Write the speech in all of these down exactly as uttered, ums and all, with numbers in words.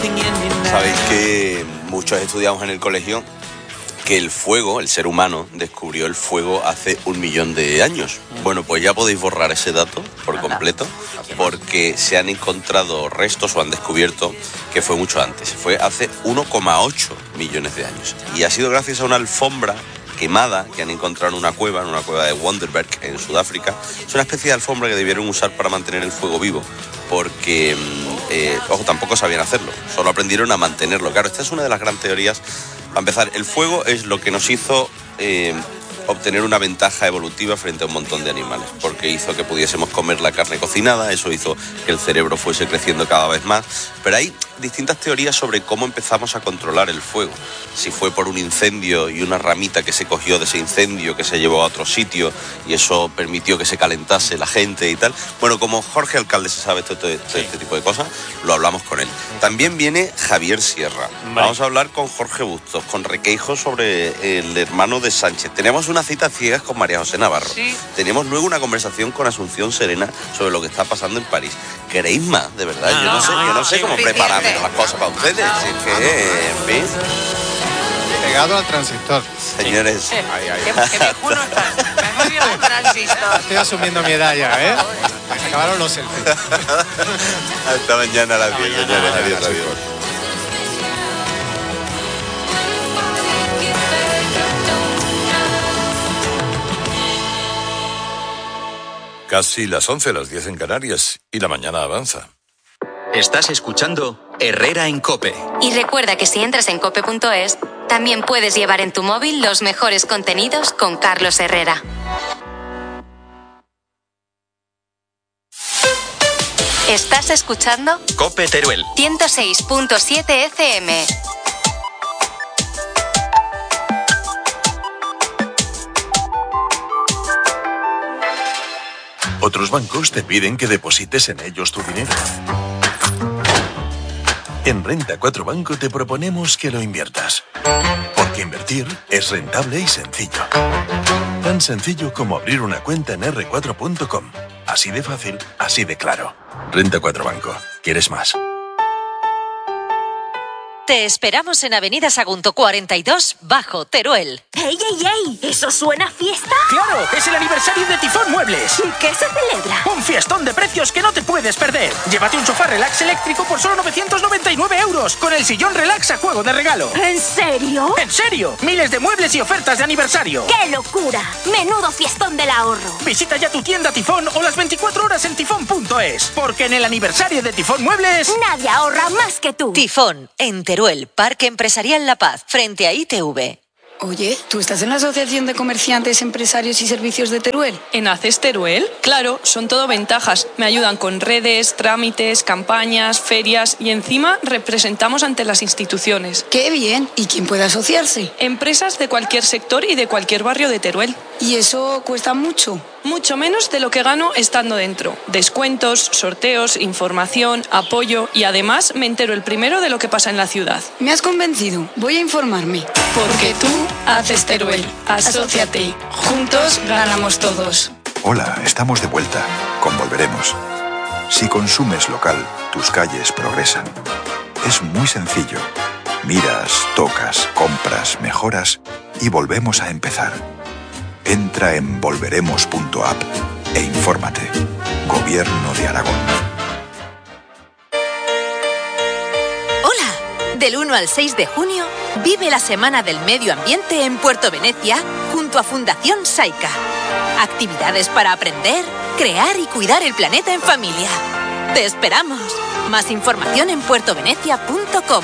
Sabéis que muchos estudiamos en el colegio que el fuego, el ser humano, descubrió el fuego hace un millón de años. Bueno, pues ya podéis borrar ese dato por completo, porque se han encontrado restos o han descubierto que fue mucho antes. Fue hace uno coma ocho millones de años. Y ha sido gracias a una alfombra quemada que han encontrado en una cueva, en una cueva de Wonderberg, en Sudáfrica. Es una especie de alfombra que debieron usar para mantener el fuego vivo, porque, eh, ojo, tampoco sabían hacerlo, solo aprendieron a mantenerlo. Claro, esta es una de las grandes teorías. Para empezar, el fuego es lo que nos hizo eh, obtener una ventaja evolutiva frente a un montón de animales, porque hizo que pudiésemos comer la carne cocinada, eso hizo que el cerebro fuese creciendo cada vez más. Pero hay distintas teorías sobre cómo empezamos a controlar el fuego. Si fue por un incendio y una ramita que se cogió de ese incendio, que se llevó a otro sitio y eso permitió que se calentase la gente y tal. Bueno, como Jorge Alcalde se sabe todo este, este, este tipo de cosas, lo hablamos con él. También viene Javier Sierra. Vale. Vamos a hablar con Jorge Bustos, con Requeijo sobre el hermano de Sánchez. Tenemos una cita ciegas con María José Navarro. Sí. Tenemos luego una conversación con Asunción Serena sobre lo que está pasando en París. ¿Queréis más? De verdad, no, yo no, no sé, yo no sé sí, cómo prepararme las cosas para ustedes. No. Si es que, en fin. Pegado al transistor. Señores. Sí. Ay, ay, ay. Que viejuno estás. Me voy a un transistor. Estoy asumiendo mi edad ya, ¿eh? Acabaron los selfies. Hasta mañana a las diez, señores. Adiós, adiós. Casi las once, las diez en Canarias, y la mañana avanza. Estás escuchando Herrera en COPE. Y recuerda que si entras en cope punto es, también puedes llevar en tu móvil los mejores contenidos con Carlos Herrera. ¿Estás escuchando? COPE Teruel. ciento seis punto siete F M. Otros bancos te piden que deposites en ellos tu dinero. En Renta cuatro Banco te proponemos que lo inviertas. Porque invertir es rentable y sencillo. Tan sencillo como abrir una cuenta en erre cuatro punto com. Así de fácil, así de claro. Renta cuatro Banco. ¿Quieres más? Te esperamos en Avenida Sagunto cuarenta y dos, Bajo, Teruel. ¡Ey, ey, ey! ¿Eso suena a fiesta? ¡Claro! ¡Es el aniversario de Tifón Muebles! ¿Y qué se celebra? ¡Un fiestón de precios que no te puedes perder! Llévate un sofá relax eléctrico por solo novecientos noventa y nueve euros, con el sillón relax a juego de regalo. ¿En serio? ¡En serio! Miles de muebles y ofertas de aniversario. ¡Qué locura! ¡Menudo fiestón del ahorro! Visita ya tu tienda Tifón o las veinticuatro horas en tifón punto es, porque en el aniversario de Tifón Muebles... nadie ahorra más que tú. Tifón, en Teruel, Parque Empresarial La Paz, frente a I T V. Oye, ¿tú estás en la Asociación de Comerciantes, Empresarios y Servicios de Teruel? ¿En ACES Teruel? Claro, son todo ventajas. Me ayudan con redes, trámites, campañas, ferias y encima representamos ante las instituciones. ¡Qué bien! ¿Y quién puede asociarse? Empresas de cualquier sector y de cualquier barrio de Teruel. ¿Y eso cuesta mucho? Mucho menos de lo que gano estando dentro. Descuentos, sorteos, información, apoyo y además me entero el primero de lo que pasa en la ciudad. Me has convencido. Voy a informarme. Porque tú haces Teruel. Asóciate. Juntos ganamos todos. Hola, estamos de vuelta. Con Volveremos. Si consumes local, tus calles progresan. Es muy sencillo. Miras, tocas, compras, mejoras y volvemos a empezar. Entra en volveremos punto app e infórmate. Gobierno de Aragón. Hola, del uno al seis de junio vive la Semana del Medio Ambiente en Puerto Venecia junto a Fundación Saika. Actividades para aprender, crear y cuidar el planeta en familia. ¡Te esperamos! Más información en puerto venecia punto com.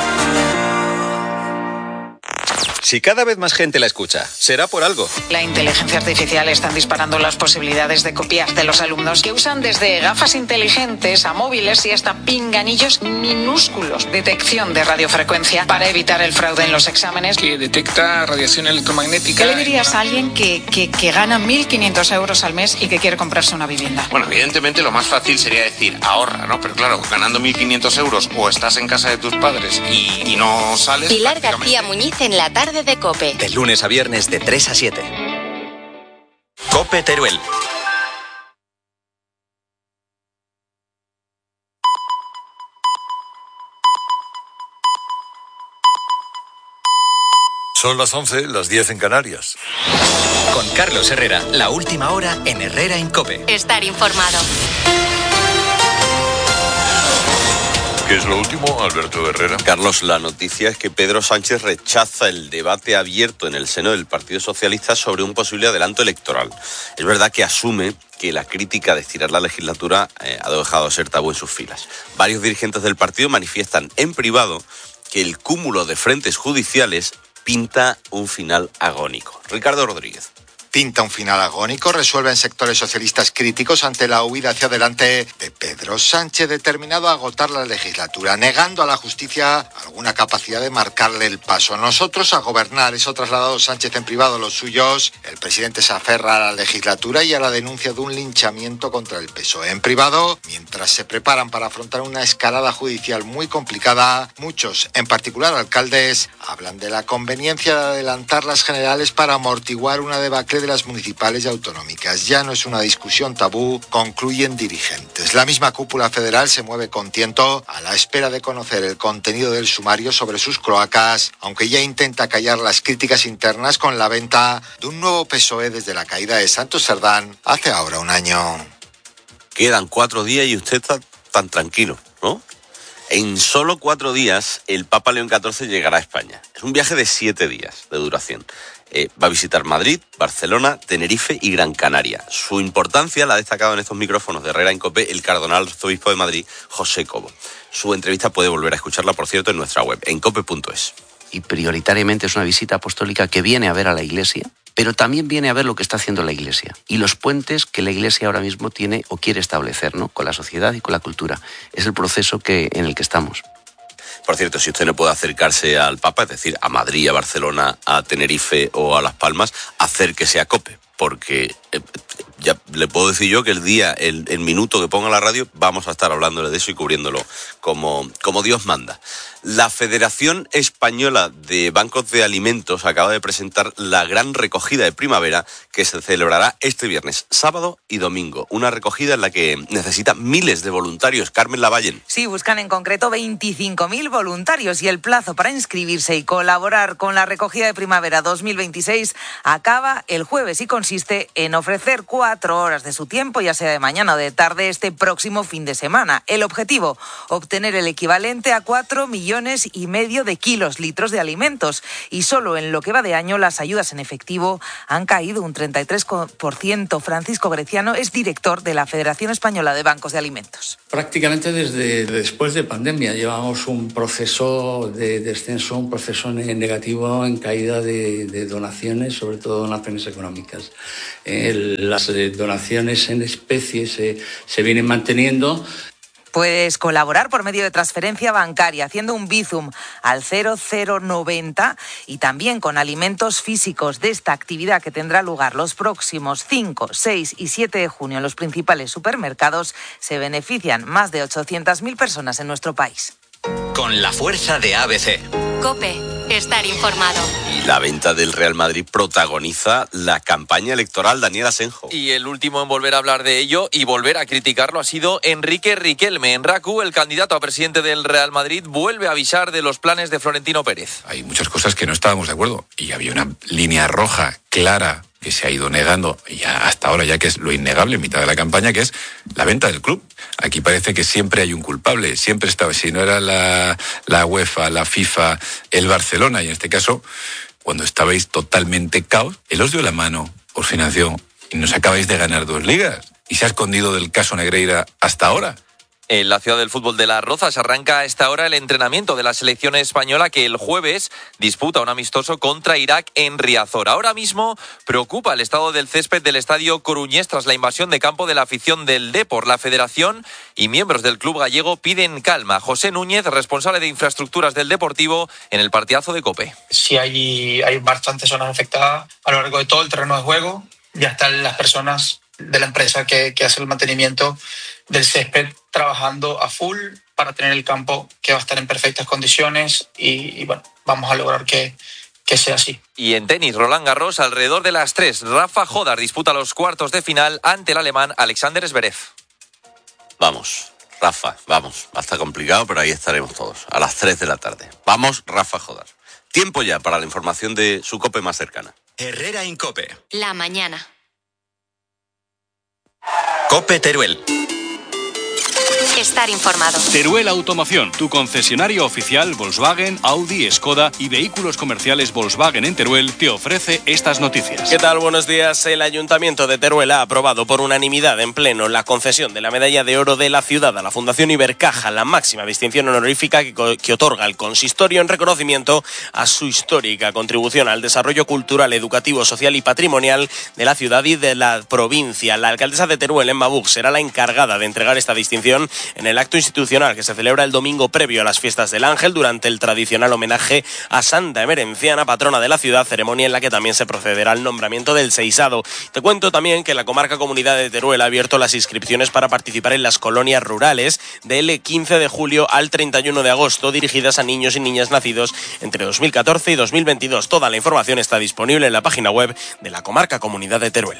Si cada vez más gente la escucha, será por algo. La inteligencia artificial está disparando las posibilidades de copiar de los alumnos, que usan desde gafas inteligentes a móviles y hasta pinganillos minúsculos. Detección de radiofrecuencia para evitar el fraude en los exámenes. Que detecta radiación electromagnética. ¿Qué le dirías a alguien que, que, que gana mil quinientos euros al mes y que quiere comprarse una vivienda? Bueno, evidentemente lo más fácil sería decir ahorra, ¿no? Pero claro, ganando mil quinientos euros o estás en casa de tus padres y, y no sales... Pilar García Muñiz en la tarde de COPE. De lunes a viernes de tres a siete. COPE Teruel. Son las once, las diez en Canarias. Con Carlos Herrera, la última hora en Herrera en COPE. Estar informado. ¿Qué es lo último, Alberto Herrera? Carlos, la noticia es que Pedro Sánchez rechaza el debate abierto en el seno del Partido Socialista sobre un posible adelanto electoral. Es verdad que asume que la crítica de estirar la legislatura eh, ha dejado de ser tabú en sus filas. Varios dirigentes del partido manifiestan en privado que el cúmulo de frentes judiciales pinta un final agónico. Ricardo Rodríguez. Pinta un final agónico, resuelven sectores socialistas críticos ante la huida hacia adelante de Pedro Sánchez, determinado a agotar la legislatura, negando a la justicia alguna capacidad de marcarle el paso. Nosotros a gobernar, eso trasladado Sánchez en privado a los suyos. El presidente se aferra a la legislatura y a la denuncia de un linchamiento contra el P S O E. En privado, mientras se preparan para afrontar una escalada judicial muy complicada, muchos, en particular alcaldes, hablan de la conveniencia de adelantar las generales para amortiguar una debacle de las municipales y autonómicas. Ya no es una discusión tabú, concluyen dirigentes. La misma cúpula federal se mueve con tiento a la espera de conocer el contenido del sumario sobre sus cloacas, aunque ya intenta callar las críticas internas con la venta de un nuevo P S O E desde la caída de Santos Cerdán hace ahora un año. Quedan cuatro días y usted está tan tranquilo, ¿no? En solo cuatro días el Papa León catorce llegará a España. Es un viaje de siete días de duración. Eh, va a visitar Madrid, Barcelona, Tenerife y Gran Canaria. Su importancia la ha destacado en estos micrófonos de Herrera en COPE el cardenal arzobispo de Madrid, José Cobo. Su entrevista puede volver a escucharla, por cierto, en nuestra web, en cope punto es. Y prioritariamente es una visita apostólica que viene a ver a la Iglesia, pero también viene a ver lo que está haciendo la Iglesia y los puentes que la Iglesia ahora mismo tiene o quiere establecer, ¿no?, con la sociedad y con la cultura. Es el proceso que, en el que estamos. Por cierto, si usted no puede acercarse al Papa, es decir, a Madrid, a Barcelona, a Tenerife o a Las Palmas, acérquese a COPE, porque eh, ya le puedo decir yo que el día, el, el minuto que ponga la radio, vamos a estar hablándole de eso y cubriéndolo como, como Dios manda. La Federación Española de Bancos de Alimentos acaba de presentar la gran recogida de primavera que se celebrará este viernes, sábado y domingo. Una recogida en la que necesita miles de voluntarios. Carmen Lavallen. Sí, buscan en concreto veinticinco mil voluntarios y el plazo para inscribirse y colaborar con la recogida de primavera dos mil veintiséis acaba el jueves y consiste en ofrecer cuatro horas de su tiempo, ya sea de mañana o de tarde, este próximo fin de semana. El objetivo, obtener el equivalente a cuatro millones y medio de kilos, litros de alimentos. Y solo en lo que va de año las ayudas en efectivo han caído un treinta y tres por ciento. Francisco Greciano es director de la Federación Española de Bancos de Alimentos. Prácticamente desde después de pandemia llevamos un proceso de descenso, un proceso negativo en caída de, de donaciones, sobre todo donaciones económicas. Eh, las donaciones en especie se, se vienen manteniendo. Puedes colaborar por medio de transferencia bancaria haciendo un Bizum al cero cero noventa y también con alimentos físicos de esta actividad que tendrá lugar los próximos cinco, seis y siete de junio en los principales supermercados. Se benefician más de ochocientas mil personas en nuestro país. Con la fuerza de A B C. COPE. Estar informado. Y la venta del Real Madrid protagoniza la campaña electoral. Daniel Asenjo. Y el último en volver a hablar de ello y volver a criticarlo ha sido Enrique Riquelme. En RACU, el candidato a presidente del Real Madrid vuelve a avisar de los planes de Florentino Pérez. Hay muchas cosas que no estábamos de acuerdo y había una línea roja clara que se ha ido negando ya hasta ahora, ya que es lo innegable en mitad de la campaña, que es la venta del club. Aquí parece que siempre hay un culpable, siempre estaba, si no era la, la UEFA, la FIFA, el Barcelona, y en este caso, cuando estabais totalmente caos, él os dio la mano, os financió, y nos acabáis de ganar dos ligas, y se ha escondido del caso Negreira hasta ahora. En la ciudad del fútbol de Las Rozas arranca a esta hora el entrenamiento de la selección española que el jueves disputa un amistoso contra Irak en Riazor. Ahora mismo preocupa el estado del césped del estadio Coruñés tras la invasión de campo de la afición del Depor. La federación y miembros del club gallego piden calma. José Núñez, responsable de infraestructuras del Deportivo, en el partidazo de COPE. Sí, hay, hay bastantes zonas afectadas a lo largo de todo el terreno de juego. Ya están las personas de la empresa que, que hace el mantenimiento del césped trabajando a full para tener el campo que va a estar en perfectas condiciones y, y bueno, vamos a lograr que, que sea así. Y en tenis, Roland Garros, alrededor de las tres, Rafa Jodar disputa los cuartos de final ante el alemán Alexander Zverev. Vamos, Rafa, vamos, va a estar complicado, pero ahí estaremos todos, a las tres de la tarde. Vamos, Rafa Jodar. Tiempo ya para la información de su COPE más cercana. Herrera Incope. La mañana. COPE Teruel. Estar informado. Teruel Automoción, tu concesionario oficial Volkswagen, Audi, Skoda y vehículos comerciales Volkswagen en Teruel, te ofrece estas noticias. ¿Qué tal? Buenos días. El Ayuntamiento de Teruel ha aprobado por unanimidad en pleno la concesión de la Medalla de Oro de la Ciudad a la Fundación Ibercaja, la máxima distinción honorífica que, que otorga el consistorio en reconocimiento a su histórica contribución al desarrollo cultural, educativo, social y patrimonial de la ciudad y de la provincia. La alcaldesa de Teruel, Emma Buch, será la encargada de entregar esta distinción en el acto institucional que se celebra el domingo previo a las fiestas del Ángel durante el tradicional homenaje a Santa Emerenciana, patrona de la ciudad, ceremonia en la que también se procederá al nombramiento del seisado. Te cuento también que la comarca Comunidad de Teruel ha abierto las inscripciones para participar en las colonias rurales del quince de julio al treinta y uno de agosto, dirigidas a niños y niñas nacidos entre dos mil catorce y dos mil veintidós. Toda la información está disponible en la página web de la comarca Comunidad de Teruel.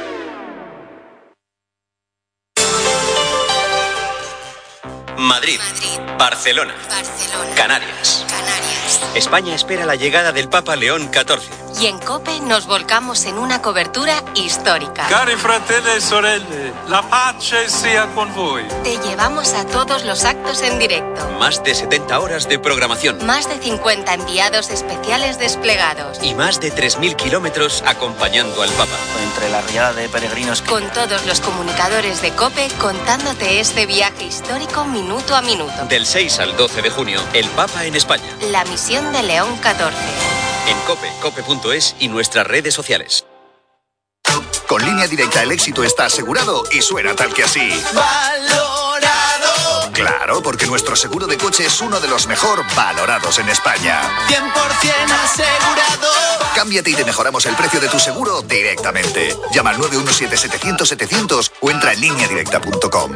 Madrid, Madrid. Barcelona, Barcelona. Canarias. Canarias. España espera la llegada del Papa León catorce. Y en COPE nos volcamos en una cobertura histórica. Cari fratelli e sorelle, la pace sia con voi. Te llevamos a todos los actos en directo. Más de setenta horas de programación. Más de cincuenta enviados especiales desplegados. Y más de tres mil kilómetros acompañando al Papa. Entre la riada de peregrinos. Con todos los comunicadores de COPE contándote este viaje histórico minuto a minuto. Del seis al doce de junio, el Papa en España. La misión de León catorce. En COPE, cope punto es y nuestras redes sociales. Con Línea Directa el éxito está asegurado y suena tal que así. ¡Valorado! Claro, porque nuestro seguro de coche es uno de los mejor valorados en España. cien por ciento asegurado. Cámbiate y te mejoramos el precio de tu seguro directamente. Llama al nueve uno siete, setecientos, setecientos o entra en línea directa punto com.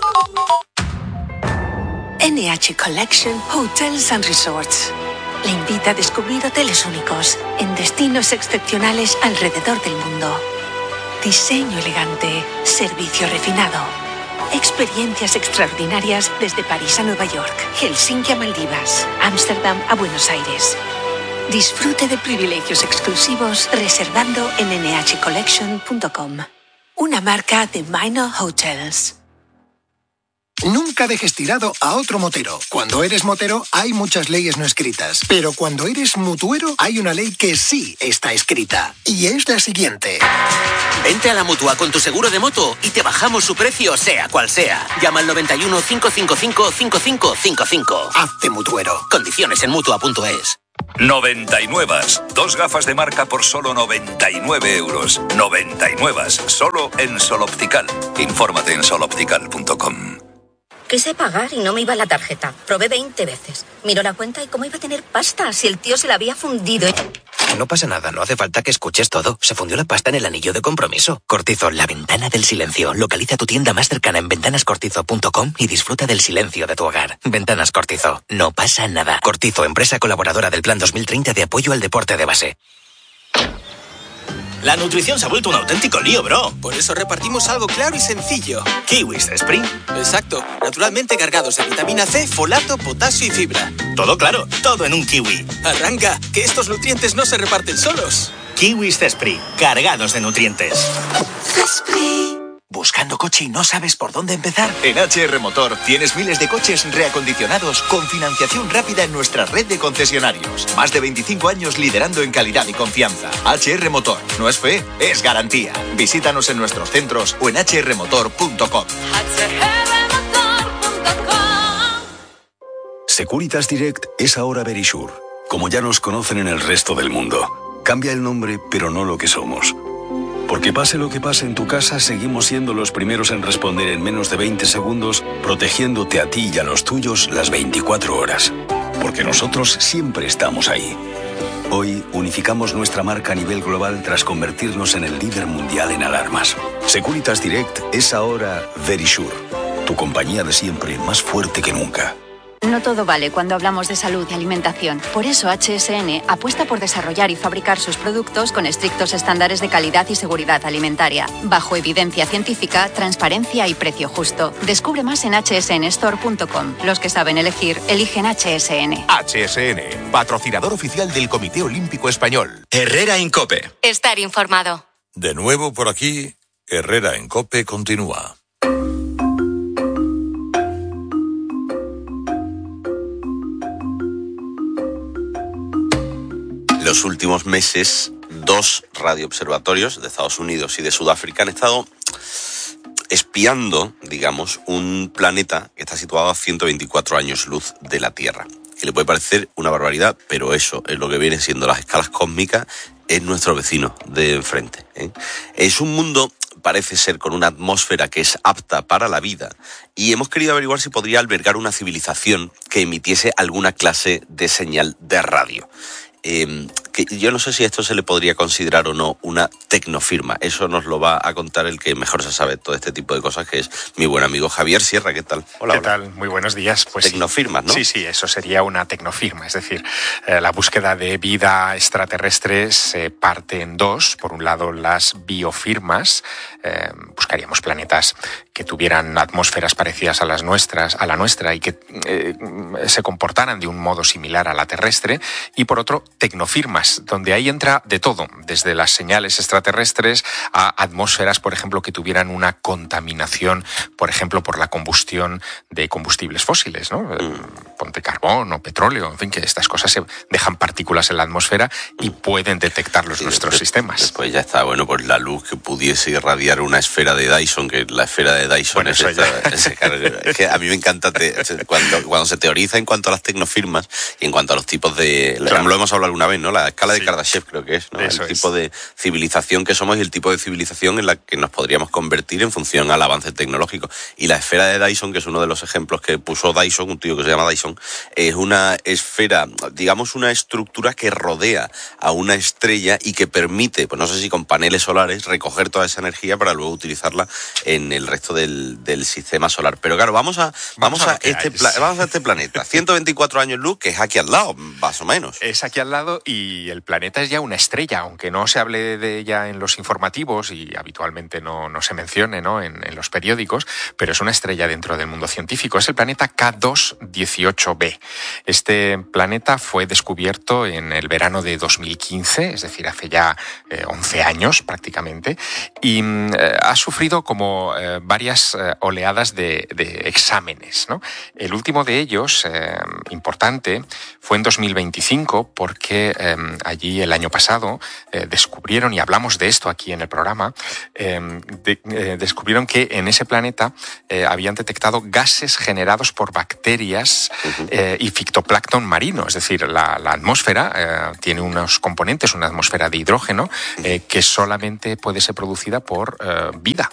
N H Collection Hotels and Resorts le invita a descubrir hoteles únicos en destinos excepcionales alrededor del mundo. Diseño elegante, servicio refinado, experiencias extraordinarias desde París a Nueva York, Helsinki a Maldivas, Ámsterdam a Buenos Aires. Disfrute de privilegios exclusivos reservando en N H collection punto com. Una marca de Minor Hotels. Nunca dejes tirado a otro motero. Cuando eres motero hay muchas leyes no escritas, pero cuando eres mutuero hay una ley que sí está escrita, y es la siguiente. Vente a la Mutua con tu seguro de moto y te bajamos su precio sea cual sea. Llama al noventa y uno, cinco cinco cinco, cinco cinco cinco cinco. Hazte mutuero. Condiciones en mutua punto es. noventa y nueve. Dos gafas de marca por solo noventa y nueve euros. noventa y nueve. Solo en Sol Optical. Infórmate en sol optical punto com. Quise pagar y no me iba la tarjeta. Probé veinte veces. Miró la cuenta y cómo iba a tener pasta si el tío se la había fundido. No pasa nada, no hace falta que escuches todo. Se fundió la pasta en el anillo de compromiso. Cortizo, la ventana del silencio. Localiza tu tienda más cercana en ventanas cortizo punto com y disfruta del silencio de tu hogar. Ventanas Cortizo, no pasa nada. Cortizo, empresa colaboradora del Plan dos mil treinta de apoyo al deporte de base. La nutrición se ha vuelto un auténtico lío, bro. Por eso repartimos algo claro y sencillo. Kiwis Spring. Exacto. Naturalmente cargados de vitamina C, folato, potasio y fibra. Todo claro, todo en un kiwi. Arranca, que estos nutrientes no se reparten solos. Kiwis Spring, cargados de nutrientes. ¿Buscando coche y no sabes por dónde empezar? En H R Motor tienes miles de coches reacondicionados con financiación rápida en nuestra red de concesionarios. Más de veinticinco años liderando en calidad y confianza. H R Motor. No es fe, es garantía. Visítanos en nuestros centros o en h r motor punto com. Securitas Direct es ahora Verisure, como ya nos conocen en el resto del mundo. Cambia el nombre, pero no lo que somos. Porque pase lo que pase en tu casa, seguimos siendo los primeros en responder en menos de veinte segundos, protegiéndote a ti y a los tuyos las veinticuatro horas. Porque nosotros siempre estamos ahí. Hoy unificamos nuestra marca a nivel global tras convertirnos en el líder mundial en alarmas. Securitas Direct es ahora Verisure, tu compañía de siempre más fuerte que nunca. No todo vale cuando hablamos de salud y alimentación. Por eso H S N apuesta por desarrollar y fabricar sus productos con estrictos estándares de calidad y seguridad alimentaria, bajo evidencia científica, transparencia y precio justo. Descubre más en hache ese ene store punto com. Los que saben elegir, eligen H S N. H S N, patrocinador oficial del Comité Olímpico Español. Herrera en COPE. Estar informado. De nuevo por aquí, Herrera en COPE continúa. Los últimos meses, dos radioobservatorios de Estados Unidos y de Sudáfrica han estado espiando, digamos, un planeta que está situado a ciento veinticuatro años luz de la Tierra. Que le puede parecer una barbaridad, pero eso es lo que vienen siendo las escalas cósmicas, es nuestro vecino de enfrente, ¿eh? Es un mundo, parece ser, con una atmósfera que es apta para la vida, y hemos querido averiguar si podría albergar una civilización que emitiese alguna clase de señal de radio. Eh, que yo no sé si esto se le podría considerar o no una tecnofirma. Eso nos lo va a contar el que mejor se sabe todo este tipo de cosas, que es mi buen amigo Javier Sierra. ¿Qué tal? Hola, ¿qué hola. tal? Muy buenos días. Pues tecnofirmas, ¿no? Sí, sí, eso sería una tecnofirma. Es decir, eh, la búsqueda de vida extraterrestre se parte en dos. Por un lado, las biofirmas. Eh, buscaríamos planetas que tuvieran atmósferas parecidas a las nuestras, a la nuestra, y que eh, se comportaran de un modo similar a la terrestre. Y por otro, tecnofirmas, donde ahí entra de todo, desde las señales extraterrestres a atmósferas, por ejemplo, que tuvieran una contaminación, por ejemplo, por la combustión de combustibles fósiles, ¿no? Mm. Ponte carbón o petróleo, en fin, que estas cosas se dejan partículas en la atmósfera y pueden detectarlos sí, nuestros después, sistemas. Después ya está, bueno, pues la luz que pudiese irradiar una esfera de Dyson, que la esfera de Dyson bueno, es, esta, es, es que a mí me encanta te, cuando, cuando se teoriza en cuanto a las tecnofirmas y en cuanto a los tipos de... Claro. Lo hemos hablado alguna vez, ¿no? La escala de sí. Kardashev creo que es, ¿no? Eso el tipo es. de civilización que somos y el tipo de civilización en la que nos podríamos convertir en función al avance tecnológico. Y la esfera de Dyson, que es uno de los ejemplos que puso Dyson, un tío que se llama Dyson, es una esfera, digamos una estructura que rodea a una estrella y que permite, pues no sé si con paneles solares, recoger toda esa energía para luego utilizarla en el resto del, del sistema solar. Pero claro, vamos a, vamos, vamos a, a este pla- vamos a este planeta. ciento veinticuatro años luz, que es aquí al lado, más o menos. Es aquí al lado y el planeta es ya una estrella, aunque no se hable de ella en los informativos y habitualmente no, no se mencione, ¿no? en, en los periódicos, pero es una estrella dentro del mundo científico. Es el planeta K dos dieciocho b. Este planeta fue descubierto en el verano de dos mil quince, es decir, hace ya eh, once años prácticamente, y eh, ha sufrido como eh, varias eh, oleadas de, de exámenes, ¿no? El último de ellos, eh, importante, fue en dos mil veinticinco porque eh, allí el año pasado eh, descubrieron, y hablamos de esto aquí en el programa, eh, de, eh, descubrieron que en ese planeta eh, habían detectado gases generados por bacterias eh, y fitoplancton marino, es decir, la, la atmósfera eh, tiene unos componentes, una atmósfera de hidrógeno eh, que solamente puede ser producida por eh, vida.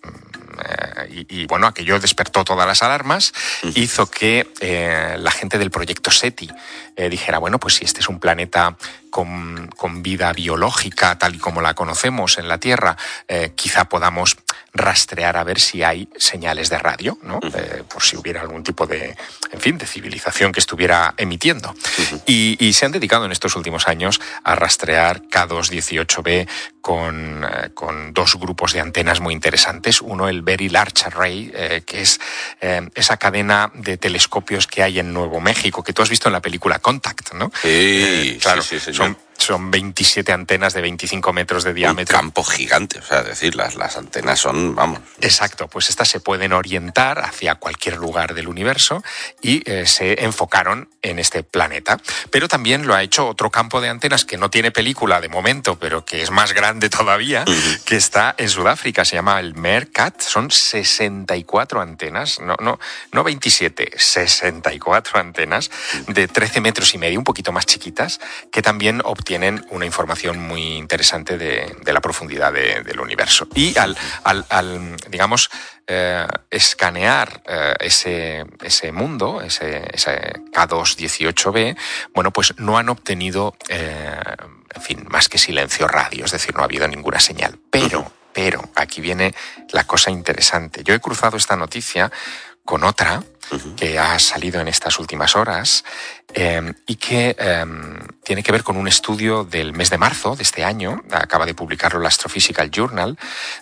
Eh, y, y bueno, aquello despertó todas las alarmas, hizo que eh, la gente del proyecto SETI eh, dijera, bueno, pues si este es un planeta con, con vida biológica tal y como la conocemos en la Tierra, eh, quizá podamos rastrear a ver si hay señales de radio, ¿no? Eh, por si hubiera algún tipo de, en fin, de civilización que estuviera emitiendo. Uh-huh. Y, y se han dedicado en estos últimos años a rastrear K dos dieciocho b con, eh, con dos grupos de antenas muy interesantes. Uno, el Very Large Array, eh, que es eh, esa cadena de telescopios que hay en Nuevo México, que tú has visto en la película Contact, ¿no? Sí, eh, claro, sí, sí, son Son veintisiete antenas de veinticinco metros de diámetro. Un campo gigante, o sea, es decir, las, las antenas son, vamos... Exacto, pues estas se pueden orientar hacia cualquier lugar del universo y eh, se enfocaron en este planeta. Pero también lo ha hecho otro campo de antenas que no tiene película de momento, pero que es más grande todavía, uh-huh. que está en Sudáfrica, se llama el MERCAT, son sesenta y cuatro antenas, no, no, no veintisiete, sesenta y cuatro antenas de trece metros y medio, un poquito más chiquitas, que también obtienen tienen una información muy interesante de, de la profundidad de, del universo. Y al, al, al digamos, eh, escanear eh, ese, ese mundo, ese, ese K dos dieciocho b, bueno, pues no han obtenido, eh, en fin, más que silencio radio, es decir, no ha habido ninguna señal. Pero, pero, aquí viene la cosa interesante. Yo he cruzado esta noticia con otra que ha salido en estas últimas horas eh, y que eh, tiene que ver con un estudio del mes de marzo de este año, acaba de publicarlo el Astrophysical Journal,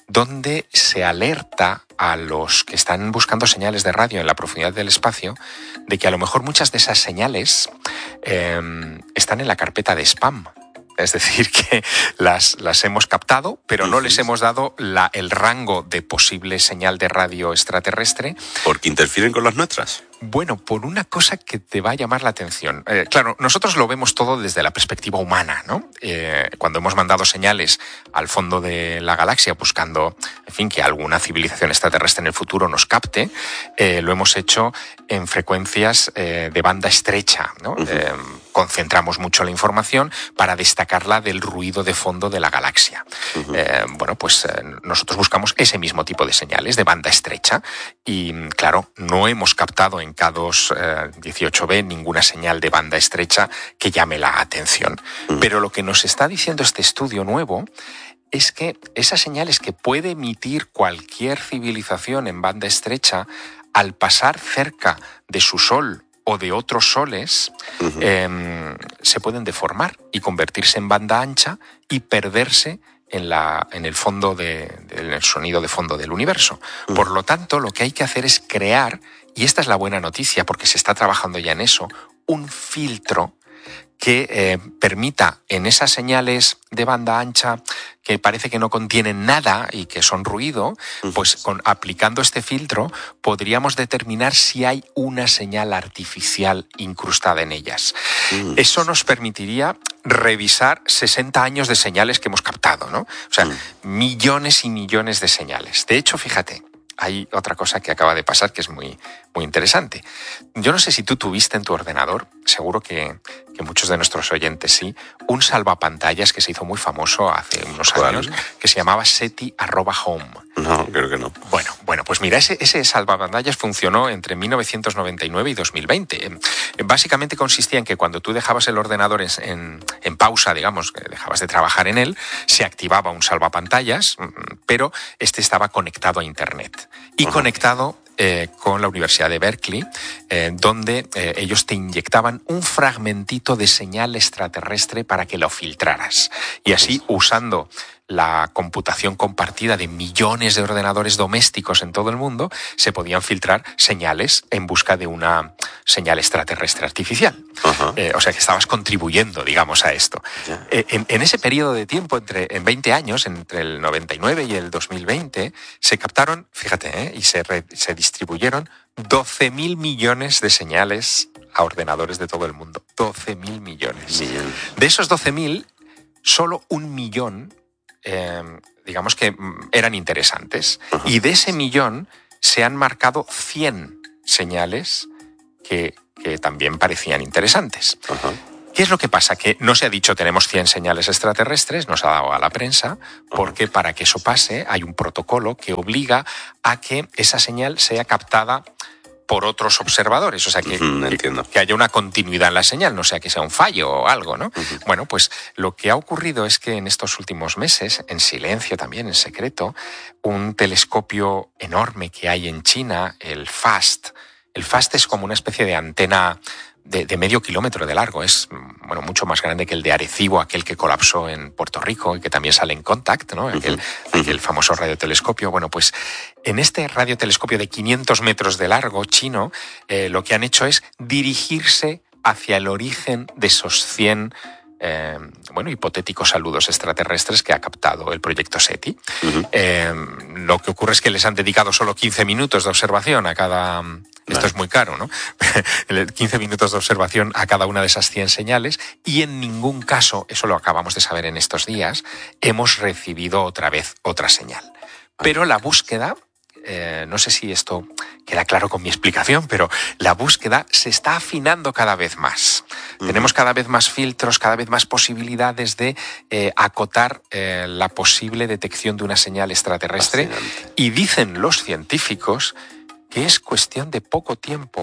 donde se alerta a los que están buscando señales de radio en la profundidad del espacio de que a lo mejor muchas de esas señales eh, están en la carpeta de spam. Es decir, que las, las hemos captado, pero no les hemos dado la, el rango de posible señal de radio extraterrestre. ¿Porque interfieren con las nuestras? Bueno, por una cosa que te va a llamar la atención. Eh, claro, nosotros lo vemos todo desde la perspectiva humana, ¿no? Eh, cuando hemos mandado señales al fondo de la galaxia buscando, en fin, que alguna civilización extraterrestre en el futuro nos capte, eh, lo hemos hecho en frecuencias eh, de banda estrecha, ¿no? Uh-huh. Eh, concentramos mucho la información para destacarla del ruido de fondo de la galaxia. Uh-huh. Eh, bueno, pues eh, nosotros buscamos ese mismo tipo de señales de banda estrecha y, claro, no hemos captado en K dos dieciocho b ninguna señal de banda estrecha que llame la atención. Uh-huh. Pero lo que nos está diciendo este estudio nuevo es que esas señales que puede emitir cualquier civilización en banda estrecha al pasar cerca de su sol o de otros soles, uh-huh. eh, se pueden deformar y convertirse en banda ancha y perderse en, la, en el fondo de, de, en el sonido de fondo del universo. Uh-huh. Por lo tanto, lo que hay que hacer es crear, y esta es la buena noticia porque se está trabajando ya en eso, un filtro que eh, permita en esas señales de banda ancha que parece que no contienen nada y que son ruido, pues con, aplicando este filtro podríamos determinar si hay una señal artificial incrustada en ellas. Mm. Eso nos permitiría revisar sesenta años de señales que hemos captado, ¿no? O sea, mm. millones y millones de señales. De hecho, fíjate, hay otra cosa que acaba de pasar que es muy, muy interesante. Yo no sé si tú tuviste en tu ordenador, seguro que, que muchos de nuestros oyentes sí, un salvapantallas que se hizo muy famoso hace unos ¿Cuál? años, que se llamaba SETI arroba home. No, creo que no. Bueno, bueno, pues mira, ese, ese salvapantallas funcionó entre mil novecientos noventa y nueve y dos mil veinte. Básicamente consistía en que cuando tú dejabas el ordenador en, en, en pausa, digamos, que dejabas de trabajar en él, se activaba un salvapantallas, pero este estaba conectado a Internet y uh-huh. conectado Eh, con la Universidad de Berkeley, eh, donde eh, ellos te inyectaban un fragmentito de señal extraterrestre para que lo filtraras. Y así, usando la computación compartida de millones de ordenadores domésticos en todo el mundo, se podían filtrar señales en busca de una señal extraterrestre artificial. Uh-huh. Eh, o sea que estabas contribuyendo, digamos, a esto. Yeah. Eh, en, en ese periodo de tiempo, entre en veinte años, entre el noventa y nueve y el dos mil veinte, se captaron, fíjate, eh, y se, re, se distribuyeron doce mil millones de señales a ordenadores de todo el mundo. doce mil millones. Millón. De esos doce mil, solo un millón Eh, digamos que eran interesantes. Uh-huh. Y de ese millón se han marcado cien señales que, que también parecían interesantes. Uh-huh. ¿Qué es lo que pasa? Que no se ha dicho tenemos cien señales extraterrestres, no se ha dado a la prensa, porque uh-huh. para que eso pase hay un protocolo que obliga a que esa señal sea captada por otros observadores, o sea, que, uh-huh, que, que haya una continuidad en la señal, no sea que sea un fallo o algo, ¿no? Uh-huh. Bueno, pues lo que ha ocurrido es que en estos últimos meses, en silencio también, en secreto, un telescopio enorme que hay en China, el FAST, el FAST es como una especie de antena de, de medio kilómetro de largo, es bueno mucho más grande que el de Arecibo, aquel que colapsó en Puerto Rico y que también sale en Contact, ¿no? Aquel, uh-huh. aquel famoso radiotelescopio. Bueno, pues en este radiotelescopio de quinientos metros de largo chino, eh, lo que han hecho es dirigirse hacia el origen de esos cien Eh, bueno, hipotéticos saludos extraterrestres que ha captado el proyecto SETI. Uh-huh. Eh, lo que ocurre es que les han dedicado solo quince minutos de observación a cada... Vale. Esto es muy caro, ¿no? quince minutos de observación a cada una de esas cien señales y en ningún caso, eso lo acabamos de saber en estos días, hemos recibido otra vez otra señal. Pero la búsqueda... Eh, no sé si esto queda claro con mi explicación, pero la búsqueda se está afinando cada vez más. Uh-huh. Tenemos cada vez más filtros, cada vez más posibilidades de eh, acotar eh, la posible detección de una señal extraterrestre. Y dicen los científicos que es cuestión de poco tiempo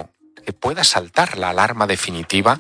eh, pueda saltar la alarma definitiva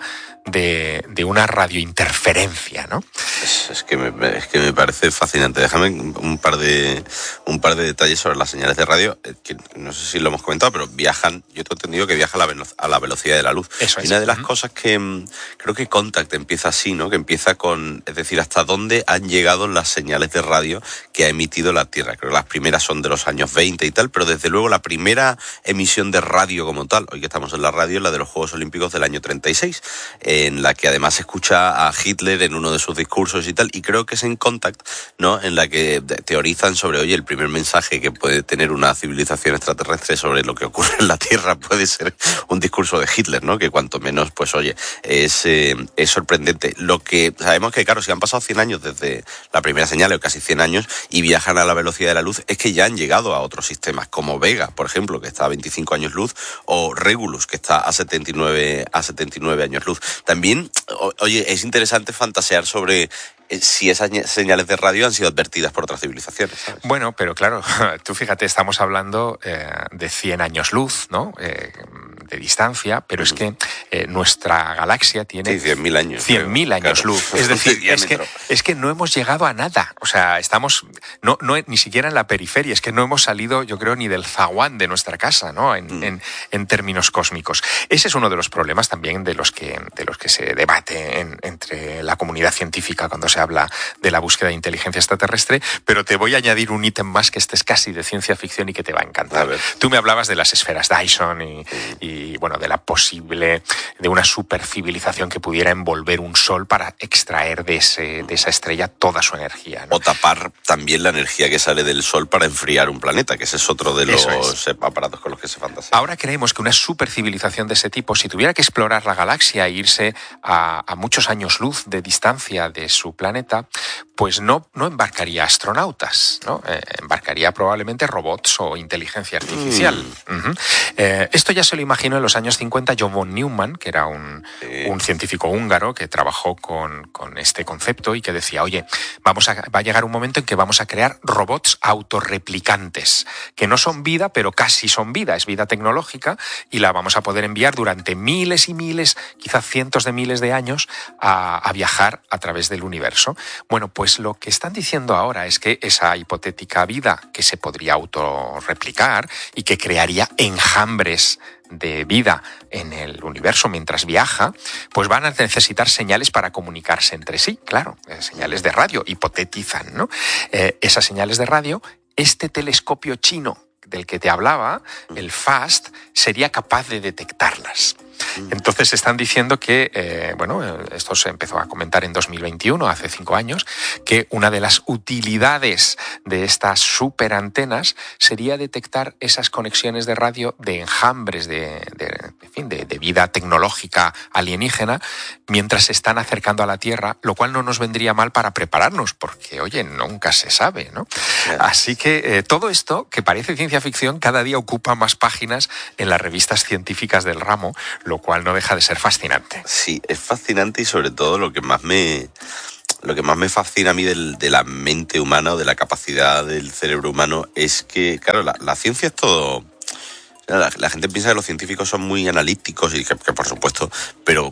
de, de una radiointerferencia, ¿no? Es, es, que me, es que me parece fascinante. Déjame un par de un par de detalles sobre las señales de radio, que no sé si lo hemos comentado, pero viajan, yo tengo entendido que viajan a la, a la velocidad de la luz. Eso es. Y una de las uh-huh. cosas que creo que Contact empieza así, ¿no? Que empieza con, es decir, hasta dónde han llegado las señales de radio que ha emitido la Tierra. Creo que las primeras son de los años veinte y tal, pero desde luego la primera emisión de radio como tal, hoy que estamos en la radio, es la de los Juegos Olímpicos del año treinta y seis, en la que además se escucha a Hitler en uno de sus discursos y tal, y creo que es en Contact, ¿no? En la que teorizan sobre, oye, el primer mensaje que puede tener una civilización extraterrestre sobre lo que ocurre en la Tierra puede ser un discurso de Hitler, ¿no? Que cuanto menos, pues oye, es, eh, es sorprendente. Lo que sabemos que, claro, si han pasado cien años desde la primera señal, o casi cien años, y viajan a la velocidad de la luz, es que ya han llegado a otros sistemas, como Vega, por ejemplo, que está a veinticinco años luz, o Regulus, que está a setenta y nueve, a setenta y nueve años luz. También, o, oye, es interesante fantasear sobre si esas señales de radio han sido advertidas por otras civilizaciones, ¿sabes? Bueno, pero claro, tú fíjate, estamos hablando eh, de cien años luz, ¿no? Eh, de distancia, pero uh-huh. es que eh, nuestra galaxia tiene sí, cien mil años. cien mil años claro. luz. Es decir, es que, es que no hemos llegado a nada. O sea, estamos no, no ni siquiera en la periferia. Es que no hemos salido, yo creo, ni del zaguán de nuestra casa, ¿no? En, uh-huh. en, en términos cósmicos. Ese es uno de los problemas también de los que, de los que se debate en, entre la comunidad científica cuando se habla de la búsqueda de inteligencia extraterrestre, pero te voy a añadir un ítem más que este es casi de ciencia ficción y que te va a encantar. A Tú me hablabas de las esferas Dyson y, y bueno, de la posible, de una supercivilización que pudiera envolver un sol para extraer de, ese, de esa estrella toda su energía, ¿no? O tapar también la energía que sale del sol para enfriar un planeta, que ese es otro de los es. aparatos con los que se fantasea. Ahora creemos que una supercivilización de ese tipo, si tuviera que explorar la galaxia e irse a, a muchos años luz de distancia de su planeta, pues no, no embarcaría astronautas, ¿no? Eh, embarcaría probablemente robots o inteligencia artificial. Mm. Uh-huh. Eh, esto ya se lo imaginó en los años cincuenta John von Neumann, que era un, sí. un científico húngaro que trabajó con, con este concepto y que decía, oye, vamos a, va a llegar un momento en que vamos a crear robots autorreplicantes, que no son vida, pero casi son vida, es vida tecnológica, y la vamos a poder enviar durante miles y miles, quizás cientos de miles de años, a, a viajar a través del universo. Bueno, pues lo que están diciendo ahora es que esa hipotética vida que se podría autorreplicar y que crearía enjambres de vida en el universo mientras viaja, pues van a necesitar señales para comunicarse entre sí, claro, eh, señales de radio, hipotetizan, ¿no? Eh, esas señales de radio, este telescopio chino del que te hablaba, el FAST, sería capaz de detectarlas. Entonces están diciendo que, eh, bueno, esto se empezó a comentar en dos mil veintiuno, hace cinco años, que una de las utilidades de estas superantenas sería detectar esas conexiones de radio de enjambres de, de, en fin, de, de vida tecnológica alienígena mientras se están acercando a la Tierra, lo cual no nos vendría mal para prepararnos, porque, oye, nunca se sabe, ¿no? Así que eh, todo esto, que parece ciencia ficción, cada día ocupa más páginas en las revistas científicas del ramo, lo cual no deja de ser fascinante. Sí, es fascinante y sobre todo lo que más me, lo que más me fascina a mí del, de la mente humana o de la capacidad del cerebro humano es que, claro, la, la ciencia es todo... La, la gente piensa que los científicos son muy analíticos y que, que por supuesto, pero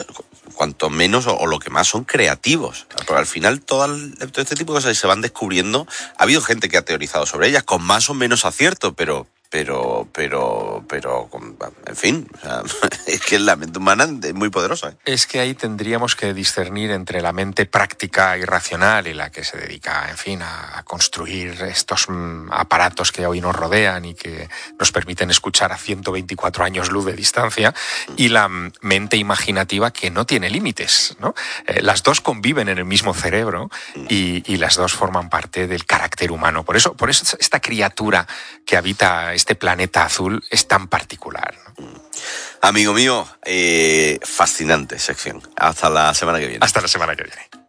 cuanto menos o, o lo que más son creativos. Porque al final todo, el, todo este tipo de cosas se van descubriendo. Ha habido gente que ha teorizado sobre ellas con más o menos acierto, pero... Pero, pero, pero, en fin, o sea, es que la mente humana es muy poderosa, ¿eh? Es que ahí tendríamos que discernir entre la mente práctica y racional y la que se dedica, en fin, a construir estos aparatos que hoy nos rodean y que nos permiten escuchar a ciento veinticuatro años luz de distancia, y la mente imaginativa que no tiene límites, ¿no? Eh, las dos conviven en el mismo cerebro y, y las dos forman parte del carácter humano. Por eso, por eso esta criatura que habita este planeta azul es tan particular, ¿no? Amigo mío, eh, fascinante sección. Hasta la semana que viene. Hasta la semana que viene.